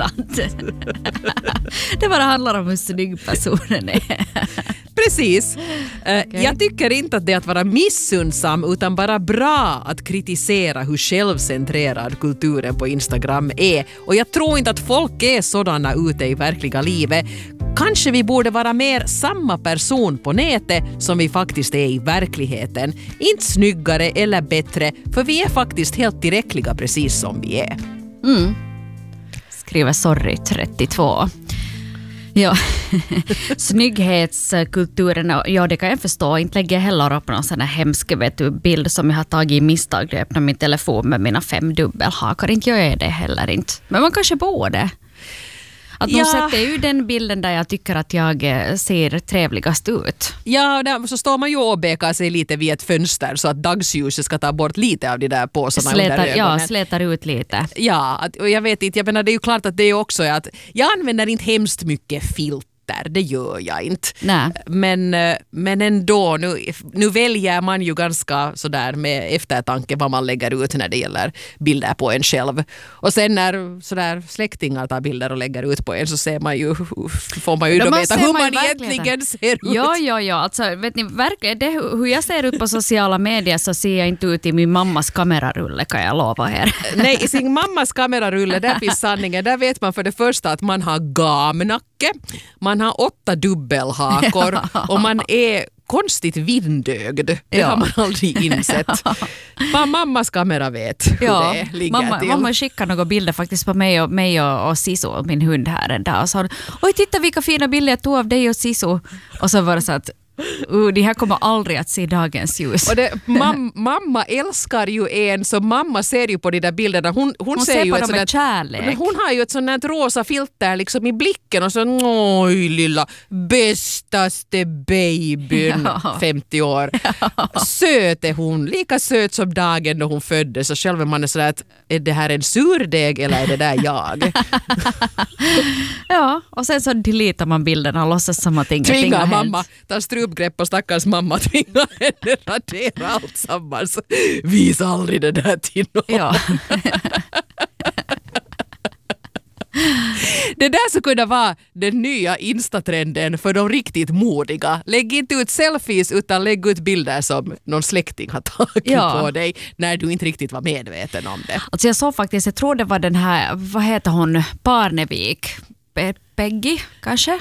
sant. Det bara handlar om hur snygg personen är. Precis. Jag tycker inte att det är att vara missundsam utan bara bra att kritisera hur självcentrerad kulturen på Instagram är. Och jag tror inte att folk är sådana ute i verkliga livet. Kanske vi borde vara mer samma person på nätet som vi faktiskt är i verkligheten. Inte snyggare eller bättre, för vi är faktiskt helt tillräckliga precis som vi är. Skriver sorry 32. Ja, snygghetskulturen, ja det kan jag förstå. Inte lägger jag heller upp någon sån här hemsk bild som jag har tagit i misstag när jag öppnar min telefon med mina 5 dubbelhakar. Inte gör jag det heller inte. Men man kanske borde. Att de sätter ju den bilden där jag tycker att jag ser trevligast ut. Ja, där så står man ju och bekar sig lite vid ett fönster så att dagsljuset ska ta bort lite av de där påsarna under ögonen. Ja, slätar ut lite. Ja, och jag vet inte, jag menar det är ju klart att det är också att jag använder inte hemskt mycket filter. Det gör jag inte. Nej. Men ändå, nu väljer man ju ganska sådär med eftertanke vad man lägger ut när det gäller bilder på en själv. Och sen när sådär släktingar tar bilder och lägger ut på en så ser man ju, får man ju då veta hur man egentligen ser ut. Ja. Alltså, vet ni, hur jag ser ut på sociala medier så ser jag inte ut i min mammas kamerarulle, kan jag lova er. Nej, i sin mammas kamerarulle, där finns sanningen. Där vet man för det första att man har gamnacke. Man har 8 dubbelhakor och man är konstigt vindögd. Det har man aldrig insett. Vad mammas kamera vet hur det ligger till. Mamma skickade några bilder faktiskt på mig och Siso, min hund här en dag. Och sa, oj titta vilka fina bilder jag tog av dig och Siso. Och så var det så att det här kommer aldrig att se dagens ljus. Och mamma älskar ju en, så mamma ser ju på de där bilderna. Hon ser ju på ett dem med kärlek. Hon har ju ett sånt här rosa filter liksom i blicken och så oj lilla bästaste babyn 50 år. Söt är hon, lika söt som dagen då hon föddes, och själv är man sådär att är det här en surdeg eller är det där jag? Ja, och sen så deletar man bilderna och låtsas som att ingenting tvingar har mamma, hänt. tar strupgrepp på stackars mamma, tvingar henne radera allt sammans. Visa aldrig det där till någon. Ja. Det där så kunde vara den nya Insta-trenden för de riktigt modiga. Lägg inte ut selfies utan lägg ut bilder som någon släkting har tagit på dig när du inte riktigt var medveten om det. Alltså jag såg faktiskt, jag tror det var den här, vad heter hon, Parnevik, Peggy kanske?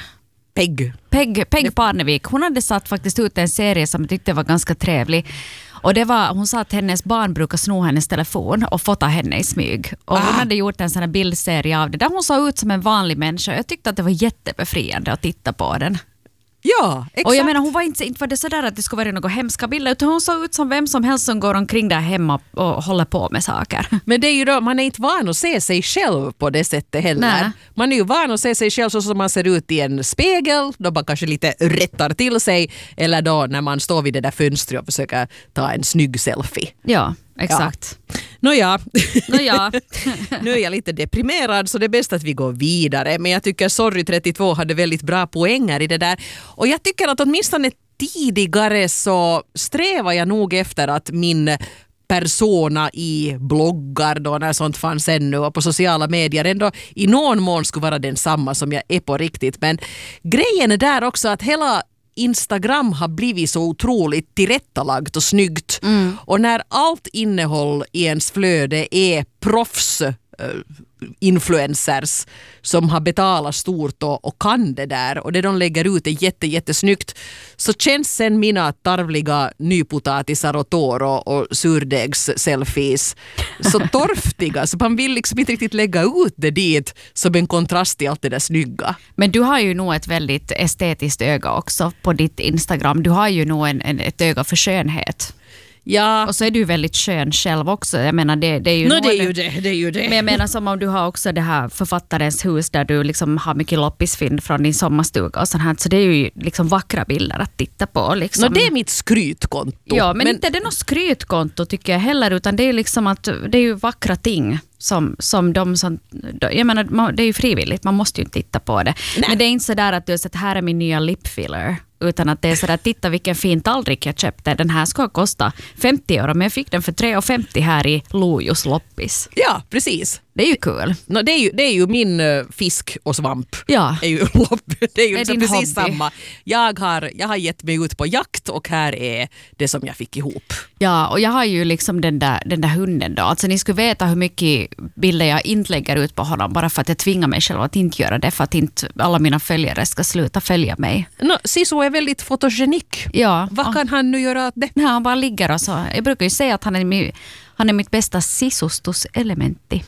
Peg Parnevik. Hon hade satt faktiskt ut en serie som jag tyckte var ganska trevlig. Och det var, hon sa att hennes barn brukar sno hennes telefon och fota henne i smyg. Och hon hade gjort en sån här bildserie av det där hon såg ut som en vanlig människa. Jag tyckte att det var jättebefriande att titta på den. Ja, exakt. Och jag menar, hon var inte var det sådär att det skulle vara några hemska bilder, utan hon såg ut som vem som helst som går omkring där hemma och håller på med saker. Men det är ju då, man är inte van att se sig själv på det sättet heller. Nej. Man är ju van att se sig själv så som man ser ut i en spegel, då man kanske lite rättar till sig, eller då när man står vid det där fönstret och försöker ta en snygg selfie. Ja, exakt. Ja. Nåja. Nu är jag lite deprimerad så det är bäst att vi går vidare. Men jag tycker Sorry 32 hade väldigt bra poänger i det där. Och jag tycker att åtminstone tidigare så strävar jag nog efter att min persona i bloggar då när sånt fanns ännu och på sociala medier ändå i någon mån skulle vara densamma som jag är på riktigt. Men grejen är där också att hela Instagram har blivit så otroligt tillrättalagt och snyggt. Och när allt innehåll i ens flöde är proffs influencers som har betalat stort och kan det där och det de lägger ut är jättesnyggt, så känns sen mina tarvliga nypotatisar och tår och surdegs selfies så torftiga så man vill liksom inte riktigt lägga ut det dit som en kontrast till allt det där snygga. Men du har ju nog ett väldigt estetiskt öga också på ditt Instagram. Du har ju nog ett öga för skönhet. Ja. Och så är du väldigt skön själv också. Jag menar, det är ju det är ju det. Men jag menar som om du har också det här författarens hus där du liksom har mycket loppisfynd från din sommarstuga och sånt här. Så det är ju liksom vackra bilder att titta på. Liksom. Det är mitt skrytkonto. Ja, men inte det är något skrytkonto tycker jag heller, utan det är liksom att det är ju vackra ting som de som, jag menar, det är ju frivilligt, man måste ju inte titta på det. Nej. Men det är inte så där att du säger att här är min nya lip filler, utan att det är så där, titta vilken fin tallrik jag köpte, den här ska kosta 50 euro, men jag fick den för 3,50 här i Lojos loppis. Ja, precis. Det är ju kul. No, det är ju min fisk och svamp. Ja. Det är ju liksom precis hobby. Samma. Jag har gett mig ut på jakt och här är det som jag fick ihop. Ja, och jag har ju liksom den där hunden då. Alltså ni skulle veta hur mycket bilder jag inte lägger ut på honom bara för att jag tvingar mig själv att inte göra det, för att inte alla mina följare ska sluta följa mig. No, Sisu är väldigt fotogenik. Ja. Vad kan han nu göra åt det? Ja, han bara ligger och så. Jag brukar ju säga att han är mitt bästa sisustuselementi.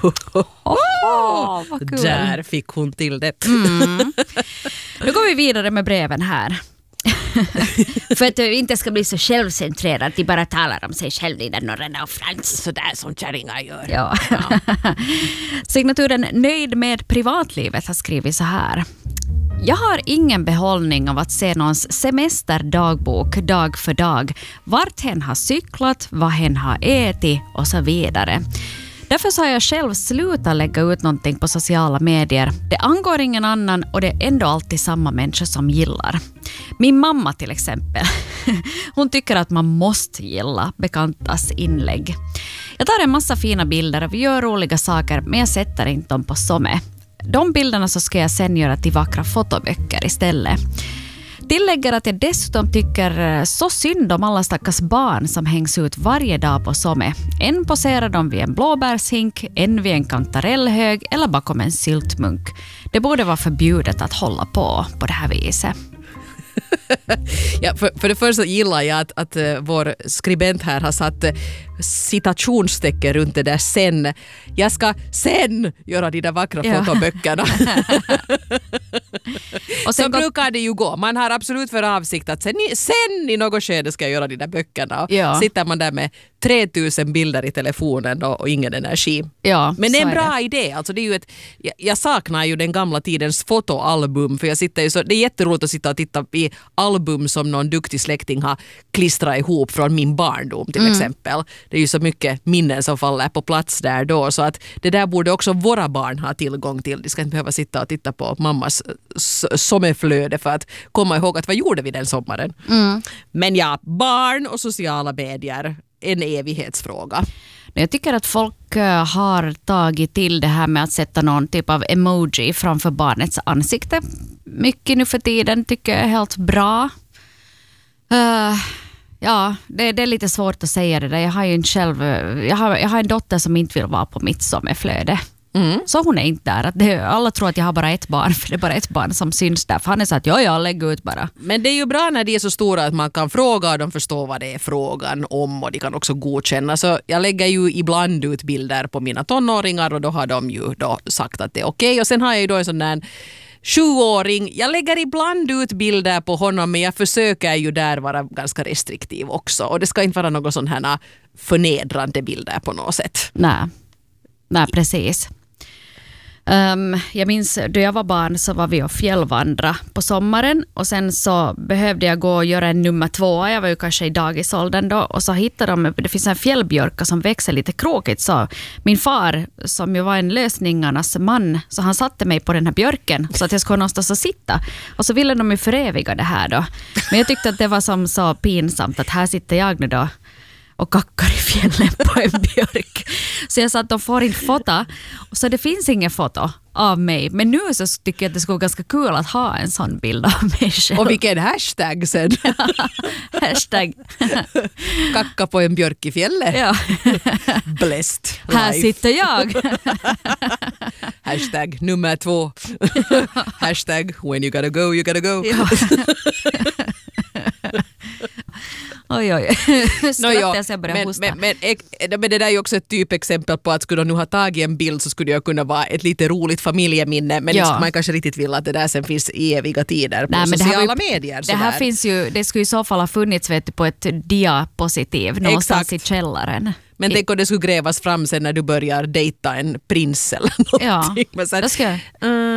Vad kul. Där fick hon till det. Nu går vi vidare med breven här. För att du inte ska bli så självcentrerad att de bara talar om sig själv i den norrena och Frans. Sådär som kärringar gör. Ja. Signaturen Nöjd med privatlivet har skrivit så här. Jag har ingen behållning av att se någons semesterdagbok dag för dag. Vart hen har cyklat, vad hen har ätit och så vidare. Därför så har jag själv slutat lägga ut någonting på sociala medier. Det angår ingen annan och det är ändå alltid samma människor som gillar. Min mamma till exempel. Hon tycker att man måste gilla bekantas inlägg. Jag tar en massa fina bilder och vi gör roliga saker, men jag sätter inte dem på Somme. De bilderna så ska jag sen göra till vackra fotoböcker istället. Tillägger att jag dessutom tycker så synd om alla stackars barn som hängs ut varje dag på Somme. En poserar de vid en blåbärshink, en vid en kantarellhög eller bakom en syltmunk. Det borde vara förbjudet att hålla på det här viset. Ja, för det första gillar jag att vår skribent här har satt citationstecken runt det där sen. Jag ska sen göra de där vackra fotoböckerna. Och sen så brukar det ju gå. Man har absolut för avsikt att sen i något skede ska jag göra de där böckerna. Ja. Sitter man där med 3000 bilder i telefonen och ingen energi. Ja, men det är en bra idé. Alltså det är ju jag saknar ju den gamla tidens fotoalbum, för jag sitter ju så, det är jätteroligt att sitta och titta i album som någon duktig släkting har klistrat ihop från min barndom till exempel. Det är ju så mycket minnen som faller på plats där då, så att det där borde också våra barn ha tillgång till. De ska inte behöva sitta och titta på mammas sommarflöde för att komma ihåg att vad gjorde vi den sommaren. Men ja, barn och sociala medier, en evighetsfråga. Jag tycker att folk har tagit till det här med att sätta någon typ av emoji framför barnets ansikte. Mycket nu för tiden tycker jag är helt bra. Ja, det är lite svårt att säga det där. Jag har ju inte själv, jag har en dotter som inte vill vara på mitt sommarflöde. Så hon är inte där. Alla tror att jag har bara ett barn, för det är bara ett barn som syns där. För han är så att jag lägger ut bara. Men det är ju bra när de är så stora att man kan fråga och de förstår vad det är frågan om, och de kan också godkänna. Så jag lägger ju ibland ut bilder på mina tonåringar och då har de ju då sagt att det är okej. Och sen har jag ju då en sån där 7-åring. Jag lägger ibland ut bilder på honom, men jag försöker ju där vara ganska restriktiv också. Och det ska inte vara någon sån här förnedrande bilder på något sätt. Nej, precis. Jag minns då jag var barn så var vi och fjällvandra på sommaren, och sen så behövde jag gå och göra en nummer 2. Jag var ju kanske i dagisåldern då, och så hittade det finns en fjällbjörka som växer lite krokigt, så min far, som ju var en lösningarnas man, så han satte mig på den här björken så att jag skulle någonstans att sitta, och så ville de ju föreviga det här då, men jag tyckte att det var som så pinsamt att här sitter jag nu då och kackar i fjällen på en björk. Så jag sa att de får inte fota. Så det finns ingen foto av mig. Men nu så tycker jag att det skulle vara ganska kul att ha en sån bild av mig själv. Och vilken hashtag sen? Hashtag. Kacka på en björk i fjällen. Ja. Blessed life. Här sitter jag. Hashtag nummer 2. Hashtag when you gotta go, you gotta go. Ja. Oj. Skrattar jag börjar hosta. Men det där är ju också ett typexempel på att skulle du nu ha tagit en bild så skulle det kunna vara ett lite roligt familjeminne, men man kanske riktigt vill att det där sen finns i eviga tider på sociala medier. Det här finns ju, det skulle i så fall ha funnits på ett diapositiv någonstans i källaren. Men tänk om det skulle grävas fram sen när du börjar dejta en prins eller någonting. Ja, men sen,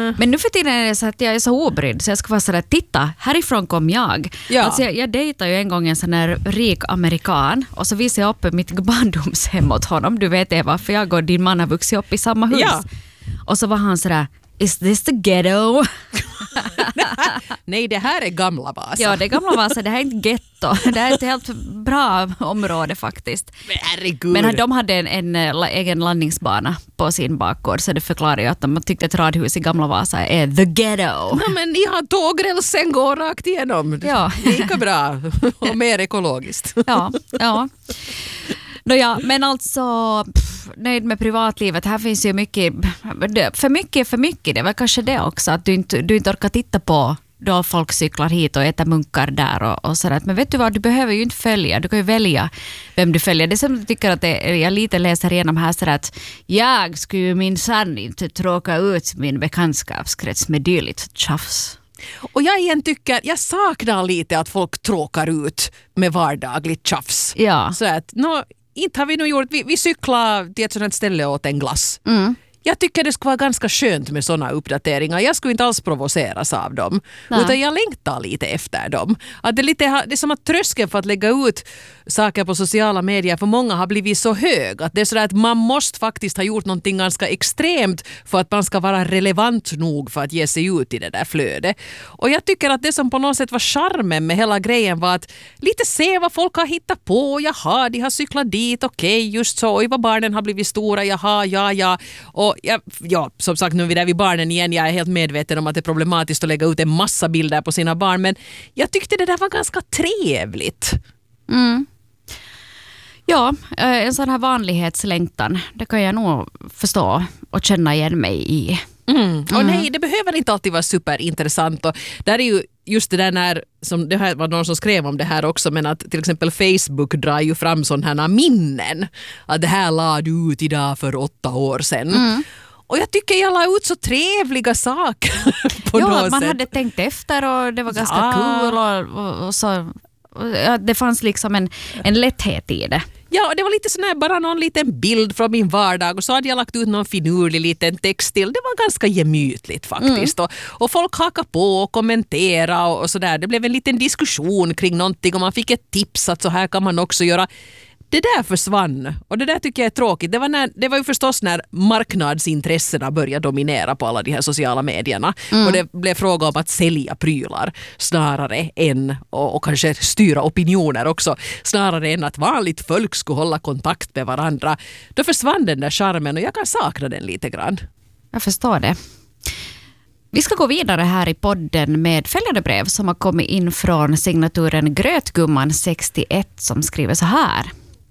Men nu för tiden är det så att jag är så obrydd så jag ska vara sådär, titta, härifrån kom jag. Ja. Alltså jag dejtade ju en gång en sån här rik amerikan och så visade jag upp mitt barndomshem åt honom. Du vet Eva, för jag och din man har vuxit upp i samma hus. Ja. Och så var han sådär, is this the ghetto? Nej, det här är gamla Vasa. Ja, det är gamla Vasa, det här är inte ghetto. Det här är ett helt bra område faktiskt. Men herregud. Men de hade en egen landningsbana på sin bakgård så det förklarar ju att de tyckte att radhus i gamla Vasa är the ghetto. Ja, men ni har tågrälsen går rakt igenom. Ja. Lika bra och mer ekologiskt. Ja. Nåja, men alltså nöjd med privatlivet. Här finns ju mycket, för mycket. Det var kanske det också, att du inte orkar titta på då folk cyklar hit och äter munkar där och sådär. Men vet du vad, du behöver ju inte följa. Du kan ju välja vem du följer. Det är som jag tycker att jag lite läser igenom här sådär att jag skulle ju minsann inte tråka ut min bekantskapskrets med dylikt tjafs. Och jag saknar lite att folk tråkar ut med vardagligt tjafs. Ja. Så att, inte har vi nog gjort, vi cyklar till ett sådant ställe åt en glass. Jag tycker det skulle vara ganska skönt med sådana uppdateringar. Jag skulle inte alls provoceras av dem. Nej. Utan jag längtar lite efter dem. Att det är som att tröskeln för att lägga ut saker på sociala medier för många har blivit så hög. Att det är sådär att man måste faktiskt ha gjort någonting ganska extremt för att man ska vara relevant nog för att ge sig ut i det där flödet. Och jag tycker att det som på något sätt var charmen med hela grejen var att lite se vad folk har hittat på. Jaha, de har cyklat dit, okej, just så. Oj, vad barnen har blivit stora, jaha, ja. Och ja, som sagt, nu är vi där vid barnen igen. Jag är helt medveten om att det är problematiskt att lägga ut en massa bilder på sina barn. Men jag tyckte det där var ganska trevligt. Ja, en sån här vanlighetslängtan. Det kan jag nog förstå och känna igen mig i. Och nej, det behöver inte alltid vara superintressant. Och där är ju just det där när, som det här var någon som skrev om det här också, men att till exempel Facebook drar ju fram sådana här minnen. Att det här la du ut idag för 8 år sedan. Och jag tycker jag la ut så trevliga saker på något sätt. Ja, man hade tänkt efter och det var ganska kul och så. Och det fanns liksom en lätthet i det. Ja, det var lite sån här, bara någon liten bild från min vardag och så hade jag lagt ut någon finurlig liten text till. Det var ganska gemytligt faktiskt. Och folk hakade på och kommenterade och sådär. Det blev en liten diskussion kring någonting och man fick ett tips att så här kan man också göra. Det där försvann och det där tycker jag är tråkigt. Det var ju förstås när marknadsintressena började dominera på alla de här sociala medierna. Och det blev fråga om att sälja prylar snarare än, och kanske styra opinioner också, snarare än att vanligt folk skulle hålla kontakt med varandra. Då försvann den där charmen och jag kan sakna den lite grann. Jag förstår det. Vi ska gå vidare här i podden med följande brev som har kommit in från signaturen Grötgumman 61 som skriver så här.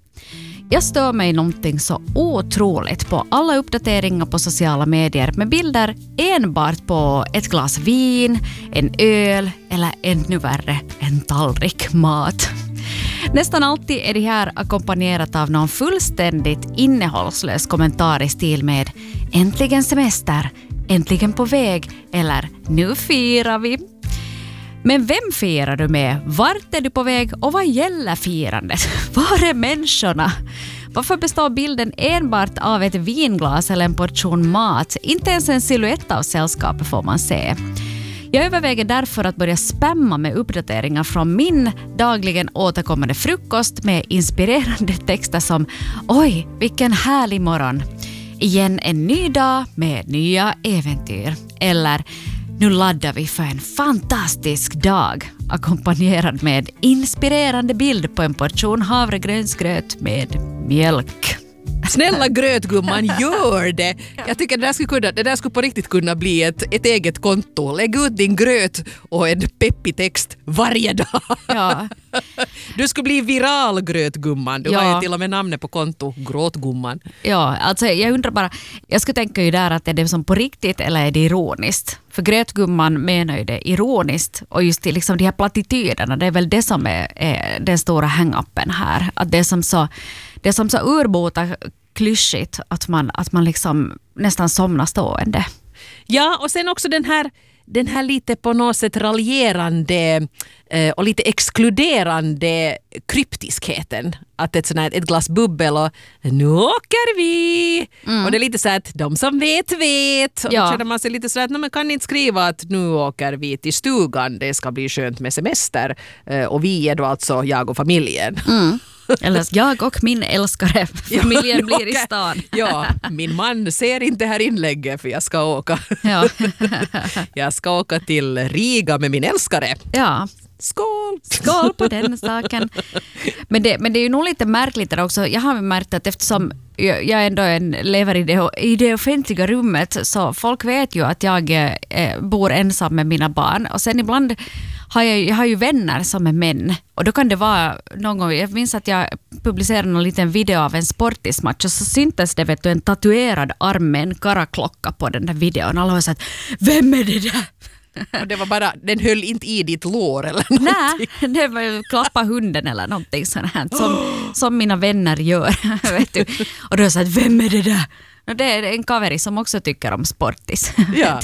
Jag stör mig någonting så otroligt på alla uppdateringar på sociala medier med bilder enbart på ett glas vin, en öl eller ännu värre, en tallrik mat. Nästan alltid är det här ackompanjerat av någon fullständigt innehållslös kommentar i stil med äntligen semester, äntligen på väg eller nu firar vi. Men vem firar du med? Vart är du på väg och vad gäller firandet? Var är människorna? Varför består bilden enbart av ett vinglas eller en portion mat? Inte ens en silhuett av sällskapet får man se. Jag överväger därför att börja spamma med uppdateringar från min dagligen återkommande frukost med inspirerande texter som oj, vilken härlig morgon. Igen en ny dag med nya äventyr. Eller nu laddar vi för en fantastisk dag ackompanjerad med inspirerande bild på en portion havregrönsgröt med mjölk. Snälla grötgumman, gör det! Jag tycker det där skulle på riktigt kunna bli ett eget konto. Lägg ut din gröt och en peppig text varje dag. Ja. Du skulle bli viral grötgumman. Du har ju till och med namnet på konto, gråtgumman. Ja, alltså jag undrar bara, jag skulle tänka ju där att är det som på riktigt eller är det ironiskt? För grötgumman menar ju det ironiskt och just liksom de här plattityderna, det är väl det som är den stora hang-upen här. Att det är som så urbota klyschigt att man liksom nästan somnar stående. Ja, och sen också den här den här lite på något sätt raljerande och lite exkluderande kryptiskheten. Att ett glas bubbel och nu åker vi! Och det är lite så att de som vet. Och då känner man sig lite så att man kan inte skriva att nu åker vi till stugan, det ska bli skönt med semester. Och vi är då alltså jag och familjen. Eller jag och min älskare. Familjen blir i stan. Ja, min man ser inte här inlägget för jag ska åka. Ja. Jag ska åka till Riga med min älskare. Ja. Skål! Skål på den saken. Men det är ju nog lite märkligt där också. Jag har märkt att eftersom jag ändå lever i det offentliga rummet så folk vet ju att jag bor ensam med mina barn. Och sen ibland jag har ju vänner som är män. Och då kan det vara någon gång, jag minns att jag publicerade någon liten video av en sportismatch och så syntes det en tatuerad arm med en karaklocka på den där videon. Alla var så att, vem är det där? Och det var bara, den höll inte i ditt lår eller någonting. Nej, det var ju klappa hunden eller någonting sånt här som mina vänner gör. Vet du. Och då sa jag, vem är det där? Och det är en kaveri som också tycker om sportis. Ja.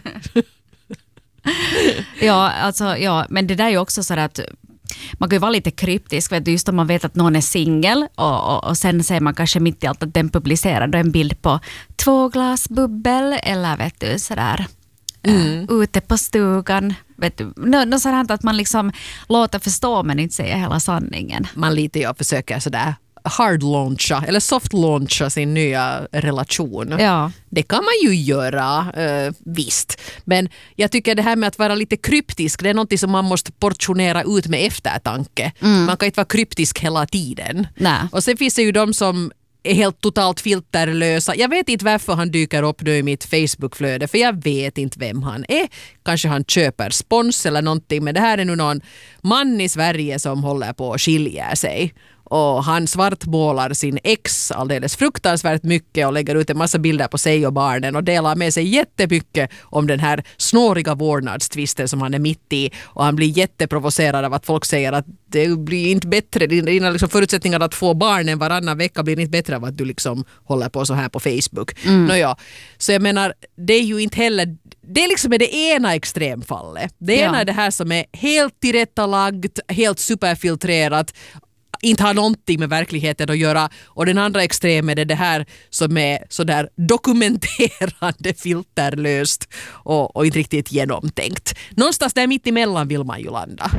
Ja, men det där är ju också så att man kan ju vara lite kryptisk, vet du, just om man vet att någon är singel och sen ser man kanske mitt i allt att den publicerar en bild på 2 glas bubbel eller vet du sådär. Ute på stugan. Vet du, något sådant att man liksom låter förstå men inte säger hela sanningen. Man lite försöker sådär hard launcha eller soft launcha sin nya relation. Ja. Det kan man ju göra, visst. Men jag tycker det här med att vara lite kryptisk, det är något som man måste portionera ut med eftertanke. Man kan inte vara kryptisk hela tiden. Nej. Och sen finns det ju de som är helt totalt filterlösa. Jag vet inte varför han dyker upp nu i mitt Facebookflöde, för jag vet inte vem han är. Kanske han köper spons eller någonting, men det här är nu någon man i Sverige som håller på att skilja sig. Och han svartmålar sin ex alldeles fruktansvärt mycket och lägger ut en massa bilder på sig och barnen och delar med sig jättemycket om den här snåriga vårdnadstvisten som han är mitt i. Och han blir jätteprovocerad av att folk säger att det blir inte bättre. Dina liksom förutsättningar att få barnen varannan vecka blir inte bättre av att du liksom håller på så här på Facebook. Nåja, så jag menar, det är ju inte heller... Det är liksom det ena extremfallet. Det ena är det här som är helt tillrättalagt, helt superfiltrerat, inte har någonting med verkligheten att göra. Och den andra extremen är det här som är sådär dokumenterande filterlöst och inte riktigt genomtänkt. Någonstans där mitt emellan vill man ju landa.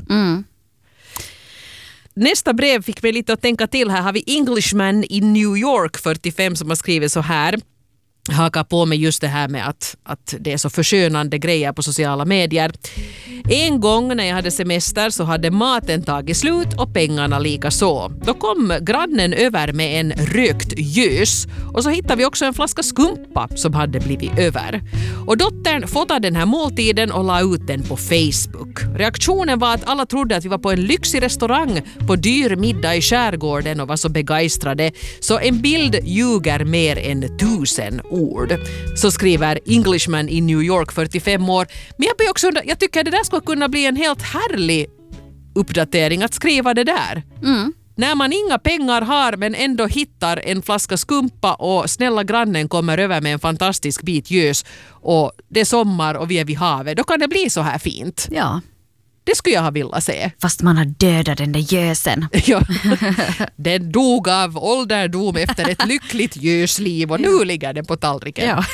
Nästa brev fick mig lite att tänka till. Här har vi Englishman i New York 45 som har skrivit så här. Haka på med just det här med att det är så förskönande grejer på sociala medier. En gång när jag hade semester så hade maten tagit slut och pengarna lika så. Då kom grannen över med en rökt gös och så hittade vi också en flaska skumpa som hade blivit över. Och dottern fotade den här måltiden och la ut den på Facebook. Reaktionen var att alla trodde att vi var på en lyxig restaurang på dyr middag i skärgården och var så begeistrade. Så en bild ljuger mer än 1000 ord. Så skriver Englishman i New York 45 år. Men jag blir också undra, jag tycker det där skulle kunna bli en helt härlig uppdatering att skriva det där. När man inga pengar har men ändå hittar en flaska skumpa och snälla grannen kommer över med en fantastisk bit gös och det är sommar och vi är vid havet, då kan det bli så här fint. Ja. Det skulle jag ha velat se. Fast man har dödat den där gösen. Ja. Den dog av ålderdom efter ett lyckligt gösliv och nu ligger den på tallriken. Ja,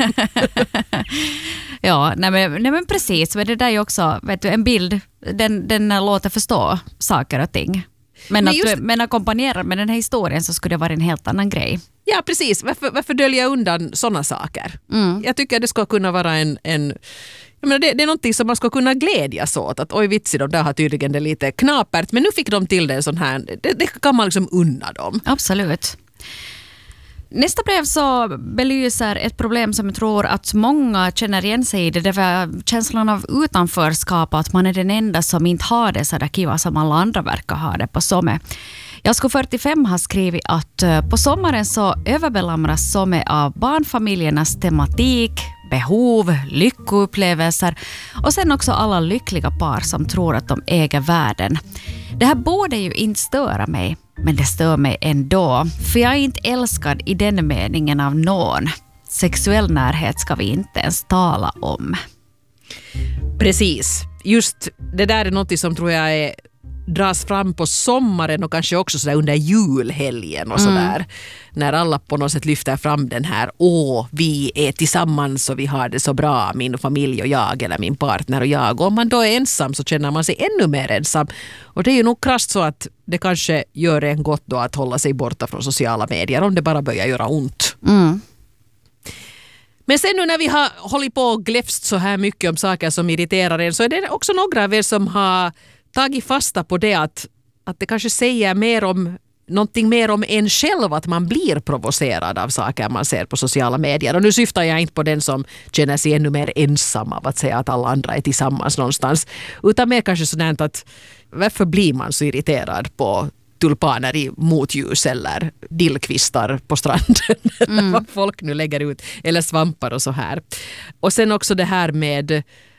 ja nej men precis. Men det där är ju också, vet du, en bild, den låter förstå saker och ting. Men ackompanjerat med den här historien så skulle det vara en helt annan grej. Ja, precis. Varför dölja undan sådana saker? Jag tycker det ska kunna vara en jag menar, det är någonting som man ska kunna glädjas åt. Att oj vitsi, de där har tydligen det lite knapert. Men nu fick de till det en sån här, det kan man liksom unna dem. Absolut. Nästa brev så belyser ett problem som jag tror att många känner igen sig i. Det var känslan av utanförskap, att man är den enda som inte har det så där kiva som alla andra verkar ha det på Somme. Jag skulle 45 ha skrivit att på sommaren så överbelamras Somme av barnfamiljernas tematik, behov, lyckoupplevelser och sen också alla lyckliga par som tror att de äger världen. Det här borde ju inte störa mig, men det stör mig ändå. För jag är inte älskad i den meningen av någon. Sexuell närhet ska vi inte ens tala om. Precis. Just det där är något som tror jag dras fram på sommaren och kanske också så där under julhelgen och sådär. När alla på något sätt lyfter fram den här vi är tillsammans och vi har det så bra, min familj och jag eller min partner och jag. Och om man då är ensam så känner man sig ännu mer ensam. Och det är ju nog krasst så att det kanske gör en gott då att hålla sig borta från sociala medier om det bara börjar göra ont. Men sen nu när vi har hållit på och gläfst så här mycket om saker som irriterar en så är det också några av er som har tagit fasta på det att det kanske säger någonting mer om en själv att man blir provocerad av saker man ser på sociala medier. Och nu syftar jag inte på den som känner sig ännu mer ensam av att säga att alla andra är tillsammans någonstans. Utan mer kanske sådant att varför blir man så irriterad på tulpaner i motljus eller dillkvistar på stranden. Vad folk nu lägger ut. Eller svampar och så här. Och sen också det här med